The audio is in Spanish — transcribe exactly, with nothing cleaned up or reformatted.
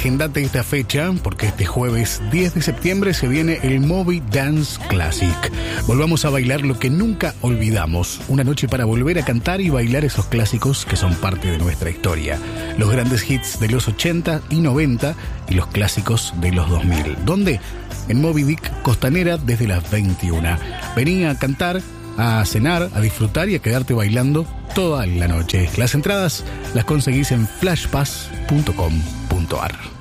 Agendate esta fecha porque este jueves diez de septiembre se viene el Moby Dance Classic. Volvamos a bailar lo que nunca olvidamos. Una noche para volver a cantar y bailar esos clásicos que son parte de nuestra historia. Los grandes hits de los ochenta y noventa y los clásicos de los dos mil. ¿Dónde? En Moby Dick Costanera desde las veintiuna. Vení a cantar, a cenar, a disfrutar y a quedarte bailando toda la noche. Las entradas las conseguís en flashpass punto com punto ar.